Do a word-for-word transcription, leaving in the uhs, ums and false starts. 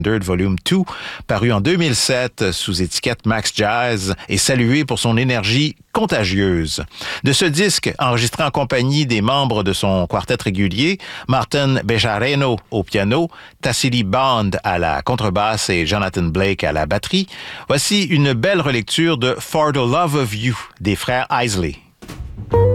Volume deux, paru en deux mille sept sous étiquette Max Jazz et salué pour son énergie contagieuse. De ce disque, enregistré en compagnie des membres de son quartet régulier, Martin Bejarano au piano, Tassili Bond à la contrebasse et Jonathan Blake à la batterie, voici une belle relecture de For the Love of You des frères Isley.